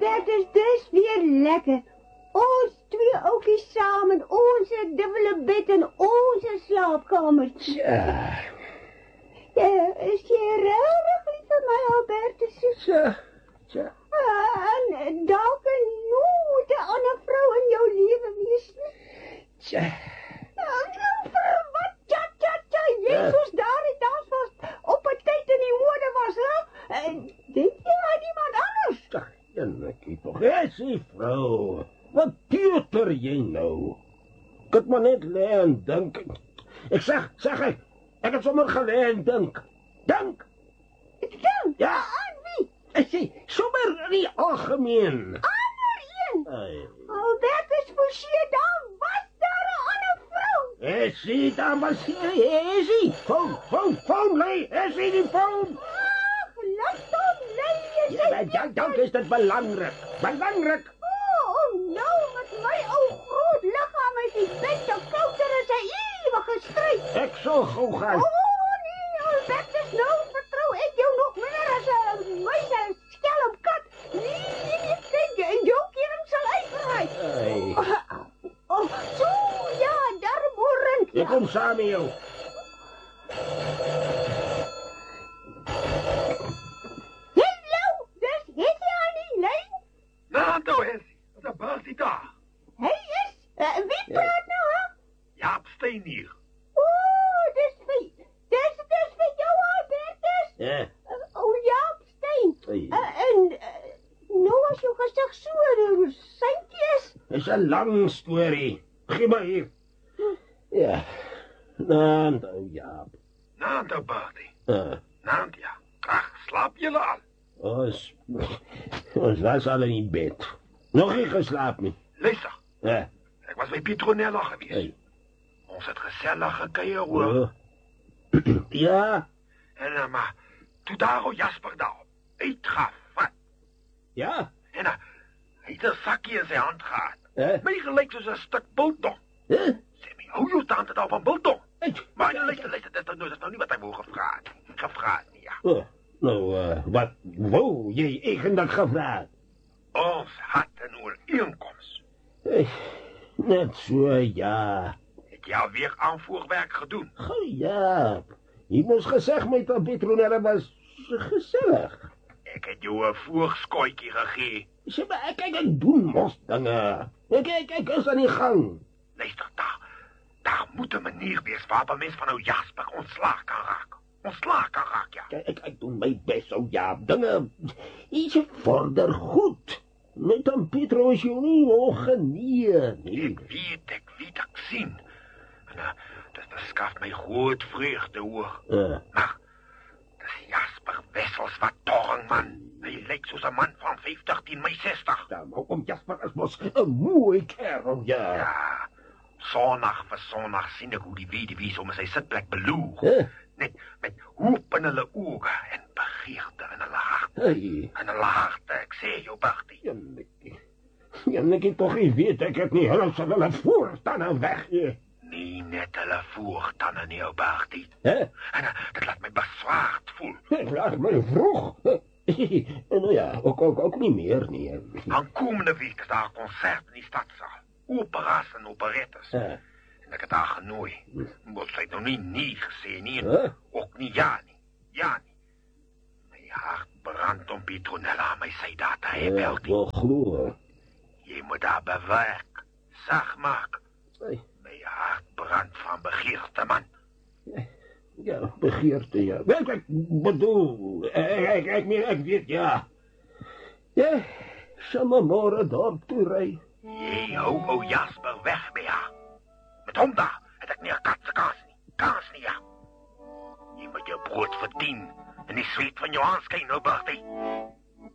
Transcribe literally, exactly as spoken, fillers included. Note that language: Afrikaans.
Bertus, dis weer lekker. Ons twee oukies samen, onze dubbele bed en onze slaapkamertje. Ja. Ja, is jy regtig lief vir my, Albertus? Ja, ja. Uh, en daar kan nooit 'n ander vrou in jou lewe wees nie. Tja. Nou, nou, vir wat? Tja, tja, tja, Jesus, uh. daar die dans was op 'n tyd in die mode was, hè? Uh, dink jy aan iemand anders? Ach, Janneke, toch, is die vrou. Wat tuuter jy nou? Ek het maar net lê en dink. Ek zeg, zeg ek, ek het sommer gelê en dink. Dink? Dink? Ja. Aan wie? Ek sê, sommer in die algemeen. Ander een? Ai. Albertus, Forsier, daar was daar 'n ander vrou. Is die, daar was hier, is die. Foon, foon, foon, lê, is die die foon? Ach, laat hom lê, jy Ja, ja, dan is dit belangrik, belangrik. Nou met my ou groot liggaam uit die bed te kouter as 'n ewige stryd. Ek sal gou gaan. Oh nee, Albertus, nou vertrou ek jou nog minder as 'n muis en skelm kat. Nee, nee, sê jy, jou kering sal uitraai. Ai. Oh, oh, so, ja, daar morgen. Ek kom saam met jou. Hallo, dis Hetty aan die lyn? Nou, toe is hy. Wat 'n Bertie daar. Hy is, uh, wie praat nou, hè? Jaap Steyn hier. Oh, dis vir, dis, dis vir jou, Albertus. Ja. Uh, oh, Jaap Steyn. Ai. Uh, en, uh, nou as jou gesig so, uh, seintjie is. Dis 'n lang storie. Gee maar hier. Ja. Nou, nou, ja. Nou, toe Bertie. Uh, Nou, ja. Ag, slaap julle al? ons, ons was al in die bed. Nog nie geslaap nie. Luister, Ja. ek was by Petronella gewees. Hey. Ons het gesellig gekuier hoor. Oh. Ja. En uh, maar, toe daar o Jasper daar uitgevat. Ja. En uh, hy het 'n sakkie in sy hand gehad. Eh? My gelyk soos 'n stuk biltong. Huh? Sê my, hou jou tand dit op 'n biltong. Hey. Maar luister, luister, dit is nou, dit is nou nie wat hy wou gevra het. Gevra het nie, ja. Oh. Nou, uh, wat wou jy eigenlijk gevraagd? Ons had 'n ooreenkoms. Hey, net so, ja. Het jy alweer aanvoerwerk gedoen? Goh, ja. Jy moes gezegd met dat Petronella was gezellig. Ek het jou 'n voorskootjie gegee. Sê maar, ek, ek, ek doen mos dinge. Ek, ek, ek is aan die gang. Luister, daar, daar moet 'n manier wees waarop 'n mens van ou Jasper ontslaag kan raak. Ontslaag kan raak, ja. Ek, ek, ek doen my best, oh ja, dinge. Iets vorder goed. Met dan Pietro is jou nie ongeneer nie. Ek weet, ek weet, ek sien. En uh, dit beskaf my groot vreugde hoor. Uh, Maar, dis Jasper Wessels wat torring, man. Hy lyk soos 'n man van vyftig teen my sestig. ja, maar om Jasper is mos 'n mooi kerel, ja. Ja, sonnig vir sonnig sien ek hoe die weduwee om sy sitplek beloer. Huh? Net met hoop in hulle oë en begeerte in hulle hart. Hey, In hulle harte, ek sê jou, Bertie. Janneke. Janneke toch nie weet, ek het nie hulle sal hulle voorstande weggee. Nie net hulle voortande nie, jou Bertie. Hè? En uh, dit laat my beswaard voel. Ek laat my vroeg. Nou ja, ook, ook, ook nie meer nie. Aankomende week is daar 'n konsert in die stadsaal. Operas en operettes. Hè? En ek het haar genooi. Maar sy het nog nie nee gesê nie. En Huh? ook nie ja nie. Ja nie. My hart brand om Petronella aan my sy daar te hê, Ja, Bertie. wel glo. Jy moet haar bewerk. Sag maak. Hey, My hart brand van begeerte, man. ja, begeerte, ja. Ek, ek bedoel, ek, ek, ek, meen, ek weet, ja. Ja, sal maar môre dorp toe ry. Jy hou ou Jasper weg by haar. Met hom daar het ek nie 'n kat se kans nie. Kans nie, ja. Jy moet jou brood verdien en die sweet van jou aanskyn, nou, Bertie.